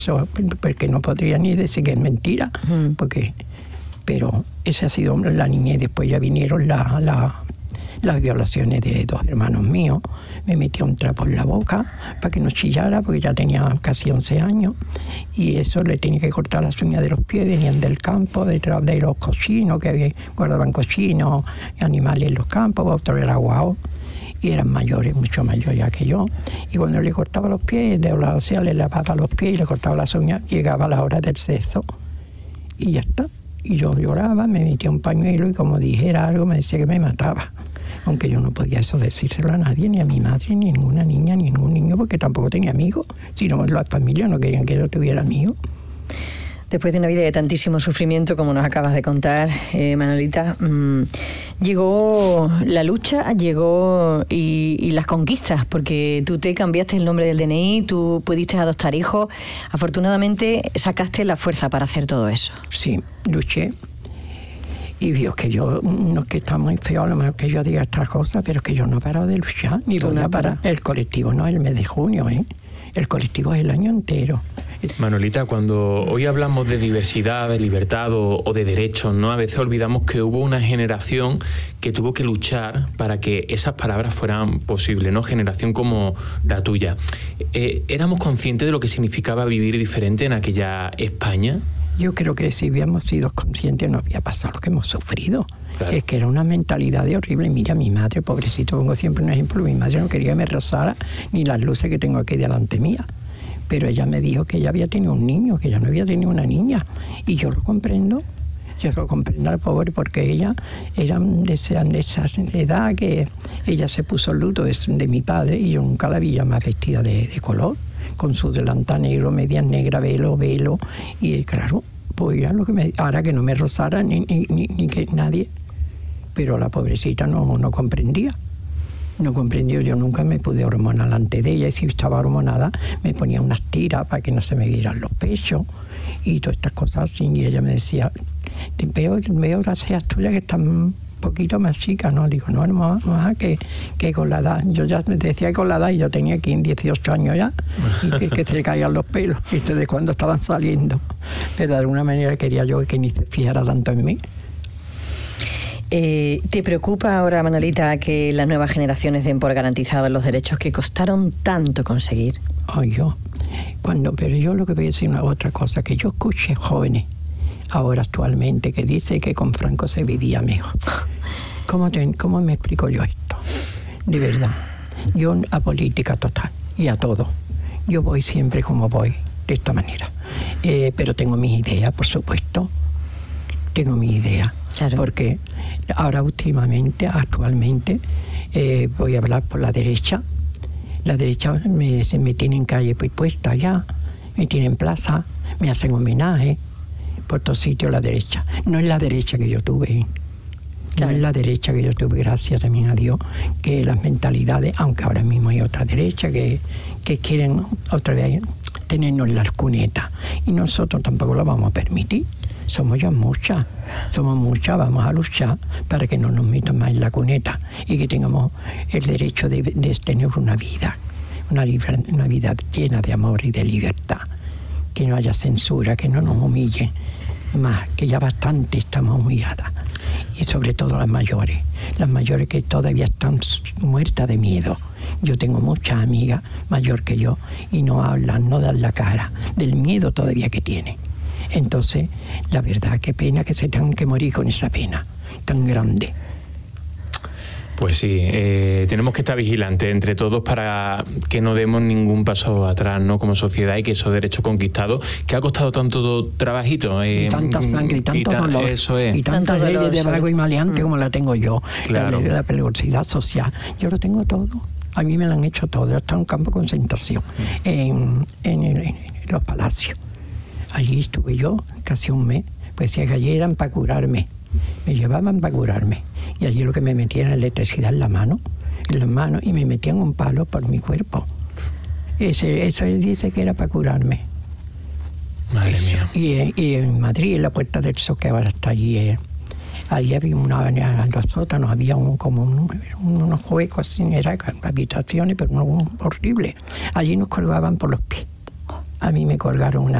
Eso, porque no podría ni decir que es mentira, pero esa ha sido la niñez. Después ya vinieron las violaciones de 2 hermanos míos. Me metía un trapo en la boca para que no chillara, porque ya tenía casi 11 años, y eso le tenía que cortar las uñas de los pies. Venían del campo, detrás de los cochinos, que guardaban cochinos, animales en los campos. Otro era guau, y eran mayores, mucho mayores ya que yo. Y cuando le cortaba los pies, le lavaba los pies y le cortaba las uñas, llegaba la hora del sexo y ya está. Y yo lloraba, me metía un pañuelo, y como dijera algo me decía que me mataba. Aunque yo no podía eso decírselo a nadie, ni a mi madre, ni a ninguna niña, ni a ningún niño, porque tampoco tenía amigos. Sino las familias no querían que yo tuviera amigos. Después de una vida de tantísimo sufrimiento, como nos acabas de contar, Manolita, llegó la lucha, llegó y las conquistas, porque tú te cambiaste el nombre del DNI, tú pudiste adoptar hijos. Afortunadamente sacaste la fuerza para hacer todo eso. Sí, luché. Y vio que yo, no que está muy feo a lo mejor que yo diga estas cosas, pero que yo no he parado de luchar, ni voy a parar. El colectivo no es el mes de junio, el colectivo es el año entero. Manolita, cuando hoy hablamos de diversidad, de libertad o de derechos, ¿no? A veces olvidamos que hubo una generación que tuvo que luchar para que esas palabras fueran posibles, ¿no? Generación como la tuya. ¿Éramos conscientes de lo que significaba vivir diferente en aquella España? Yo creo que si hubiéramos sido conscientes no había pasado lo que hemos sufrido. Claro. Es que era una mentalidad horrible. Mira, mi madre, pobrecito, pongo siempre un ejemplo, mi madre no quería que me rozara ni las luces que tengo aquí delante mía. Pero ella me dijo que ella había tenido un niño, que ella no había tenido una niña. Y yo lo comprendo. Yo lo comprendo al pobre, porque ella era de esa edad que ella se puso el luto de mi padre, y yo nunca la vi ya más vestida de color, con su delantal negro, medias negras, velo, y claro, pues ya lo que ahora que no me rozara ni que nadie, pero la pobrecita no comprendía. No comprendió, yo nunca me pude hormonar delante de ella, y si estaba hormonada me ponía unas tiras para que no se me vieran los pechos y todas estas cosas así, y ella me decía, veo gracias tuya que estás un poquito más chica, ¿no? Digo, no, mamá, que con la edad, yo ya me decía que con la edad, y yo tenía aquí 18 años ya, y que se le caían los pelos, y desde cuando estaban saliendo, pero de alguna manera quería yo que ni se fijara tanto en mí. ¿Te preocupa ahora, Manolita, que las nuevas generaciones den por garantizados los derechos que costaron tanto conseguir? Pero yo lo que voy a decir una otra cosa, que yo escuché jóvenes ahora actualmente que dice que con Franco se vivía mejor. ¿Cómo me explico yo esto? De verdad, yo a política total y a todo. Yo voy siempre como voy, de esta manera. Pero tengo mis ideas, por supuesto. Tengo mis ideas. Claro. Porque ahora actualmente, voy a hablar por la derecha. La derecha me tiene en calle puesta ya, me tiene en plaza, me hacen homenaje por todos sitios. La derecha no es la derecha que yo tuve. Claro. No es la derecha que yo tuve, gracias también a Dios, que las mentalidades, aunque ahora mismo hay otra derecha que quieren otra vez tenernos en las cunetas, y nosotros tampoco lo vamos a permitir. Somos muchas, vamos a luchar para que no nos metan más en la cuneta y que tengamos el derecho de tener una vida llena de amor y de libertad, que no haya censura, que no nos humillen más, que ya bastante estamos humilladas, y sobre todo las mayores que todavía están muertas de miedo. Yo tengo muchas amigas mayor que yo y no hablan, no dan la cara del miedo todavía que tienen. Entonces, la verdad, qué pena que se tengan que morir con esa pena tan grande. Pues sí, tenemos que estar vigilantes entre todos para que no demos ningún paso atrás, ¿no? Como sociedad, y que esos derechos conquistados, que ha costado tanto trabajito. Y tanta sangre, y tanto dolor. Eso es. Y tanta ley de vago y maleante como la tengo yo. Claro. La ley de la peligrosidad social. Yo lo tengo todo. A mí me lo han hecho todo. Hasta un campo de concentración en los palacios. Allí estuve yo casi un mes, pues decía que allí eran para curarme, me llevaban para curarme, y allí lo que me metían era electricidad en las manos, y me metían un palo por mi cuerpo. Eso él dice que era para curarme. Madre mía. Y en Madrid, en la Puerta del Sol, que ahora está allí, allí había en los sótanos había unos huecos así, eran habitaciones, pero no horribles. Allí nos colgaban por los pies. a mí me colgaron una